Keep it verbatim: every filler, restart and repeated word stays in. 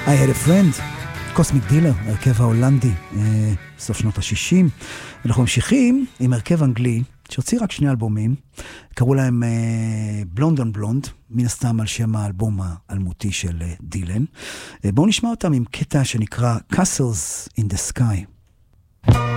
I had a friend, קוסמיק דילר, הרכב ההולנדי, אה, סוף שנות ה-שישים. אנחנו ממשיכים עם הרכב אנגלי, שהוציא רק שני אלבומים, קראו להם בלונד און בלונד, מן הסתם על שם האלבום האלמותי של אה, דילן. אה, בואו נשמע אותם עם קטע שנקרא Castles in the Sky.